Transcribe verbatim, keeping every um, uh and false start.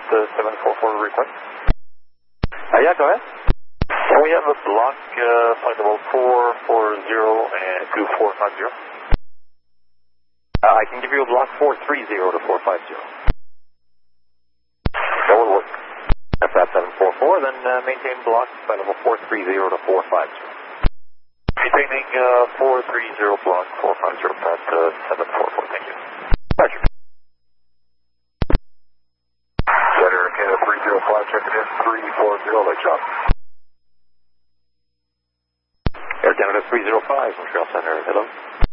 uh, seven four four request. Uh, yeah, go ahead. Can we have a block uh, flight level four four zero and two four five zero? Uh, I can give you a block four three zero to four five zero. That will work. If that's seven four four, then uh, maintain block flight level four three zero to four five zero. Maintaining uh, four three zero block four five zero at uh, seven four four, thank you. Roger. Center Canada three zero five, checking in three four zero, Lake Shop. Air Canada three zero five, Montreal Center, hello.